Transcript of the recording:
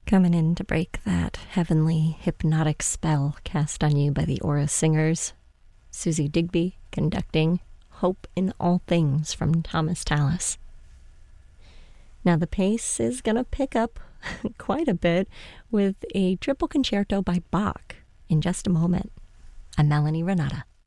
Coming in to break that heavenly hypnotic spell cast on you by the Aura Singers, Susie Digby conducting Hope in All Things from Thomas Tallis. Now the pace is going to pick up quite a bit with a triple concerto by Bach in just a moment. I'm Melanie Renata.